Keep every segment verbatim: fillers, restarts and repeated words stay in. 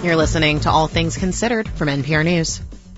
You're listening to All Things Considered from N P R News.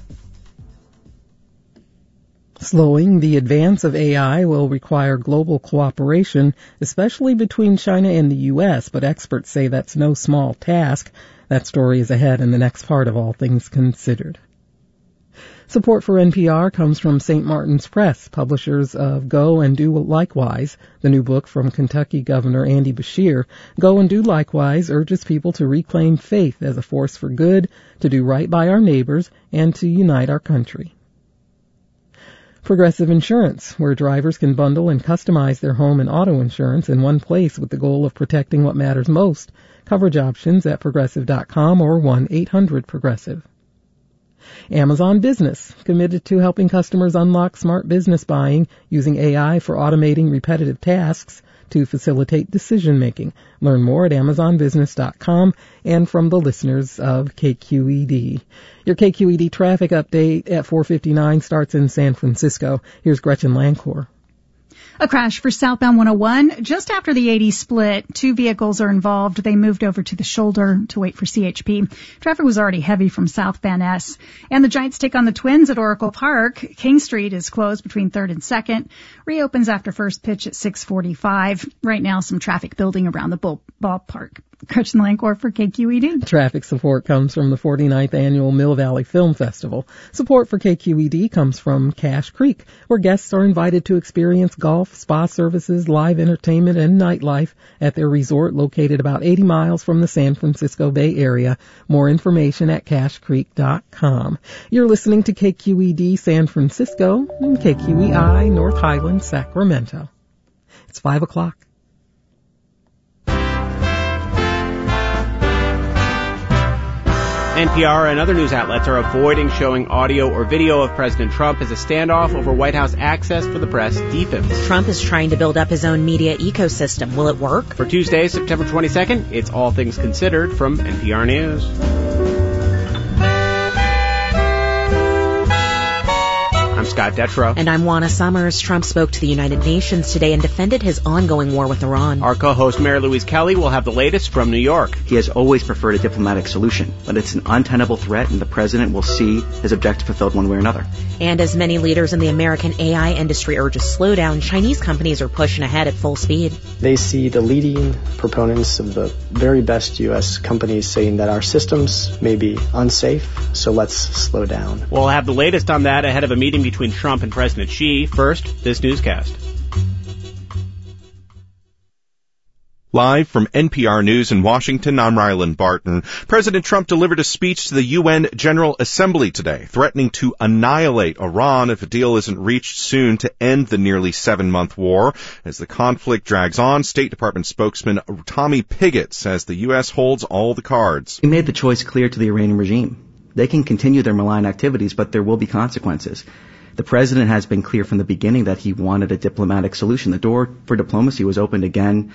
Slowing the advance of A I will require global cooperation, especially between China and the U S, but experts say that's no small task. That story is ahead in the next part of All Things Considered. Support for N P R comes from Saint Martin's Press, publishers of Go and Do Likewise, the new book from Kentucky Governor Andy Beshear. Go and Do Likewise urges people to reclaim faith as a force for good, to do right by our neighbors, and to unite our country. Progressive Insurance, where drivers can bundle and customize their home and auto insurance in one place with the goal of protecting what matters most. Coverage options at progressive dot com or one eight hundred progressive. Amazon Business, committed to helping customers unlock smart business buying using A I for automating repetitive tasks to facilitate decision-making. Learn more at amazon business dot com and from the listeners of K Q E D. Your K Q E D traffic update at four fifty-nine starts in San Francisco. Here's Gretchen Lancourt. A crash for southbound one oh one. Just after the eighty split, two vehicles are involved. They moved over to the shoulder to wait for C H P. Traffic was already heavy from South Van Ness. And the Giants take on the Twins at Oracle Park. King Street is closed between third and second. Reopens after first pitch at six forty-five. Right now, some traffic building around the ball- ballpark. Gretchen Lancourt for K Q E D. Traffic support comes from the forty-ninth Annual Mill Valley Film Festival. Support for K Q E D comes from Cache Creek, where guests are invited to experience golf, spa services, live entertainment, and nightlife at their resort located about eighty miles from the San Francisco Bay Area. More information at cache creek dot com. You're listening to K Q E D San Francisco and K Q E I North Highlands, Sacramento. It's five o'clock. N P R and other news outlets are avoiding showing audio or video of President Trump as a standoff over White House access for the press deepens. Trump is trying to build up his own media ecosystem. Will it work? For Tuesday, September twenty-second, it's All Things Considered from N P R News. I'm Scott Detrow. And I'm Juana Summers. Trump spoke to the United Nations today and defended his ongoing war with Iran. Our co-host Mary Louise Kelly will have the latest from New York. He has always preferred a diplomatic solution, but it's an untenable threat, and the president will see his objective fulfilled one way or another. And as many leaders in the American A I industry urge a slowdown, Chinese companies are pushing ahead at full speed. They see the leading proponents of the very best U S companies saying that our systems may be unsafe, so let's slow down. We'll have the latest on that ahead of a meeting between Trump and President Xi. First, this newscast. Live from N P R News in Washington, I'm Ryland Barton. President Trump delivered a speech to the U N General Assembly today, threatening to annihilate Iran if a deal isn't reached soon to end the nearly seven-month war. As the conflict drags on, State Department spokesman Tommy Pigott says the U S holds all the cards. We made the choice clear to the Iranian regime. They can continue their malign activities, but there will be consequences. The president has been clear from the beginning that he wanted a diplomatic solution. The door for diplomacy was opened again